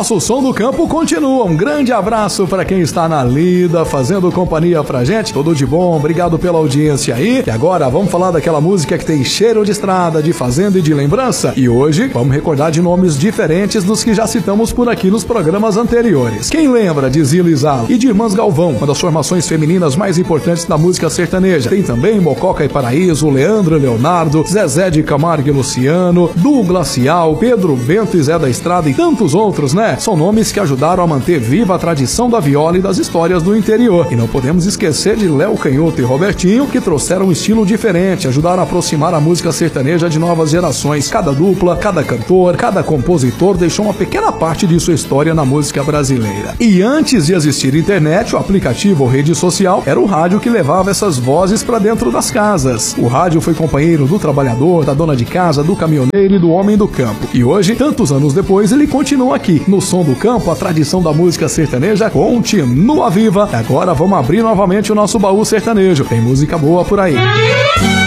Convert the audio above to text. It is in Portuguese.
nosso Som do Campo continua. Um grande abraço para quem está na lida, fazendo companhia pra gente. Tudo de bom, obrigado pela audiência aí. E agora vamos falar daquela música que tem cheiro de estrada, de fazenda e de lembrança. E hoje vamos recordar de nomes diferentes dos que já citamos por aqui nos programas anteriores. Quem lembra de Zila e Zala e de Irmãs Galvão, uma das formações femininas mais importantes da música sertaneja? Tem também Mococa e Paraíso, Leandro e Leonardo, Zezé de Camargo e Luciano, Du Glacial, Pedro Bento e Zé da Estrada e tantos outros, né? São nomes que ajudaram a manter viva a tradição da viola e das histórias do interior. E não podemos esquecer de Léo Canhoto e Robertinho, que trouxeram um estilo diferente, ajudaram a aproximar a música sertaneja de novas gerações. Cada dupla, cada cantor, cada compositor deixou uma pequena parte de sua história na música brasileira. E antes de existir internet, o aplicativo ou rede social, era o rádio que levava essas vozes para dentro das casas. O rádio foi companheiro do trabalhador, da dona de casa, do caminhoneiro e do homem do campo. E hoje, tantos anos depois, ele continua aqui. No Som do Campo, a tradição da música sertaneja continua viva. Agora vamos abrir novamente o nosso baú sertanejo. Tem música boa por aí.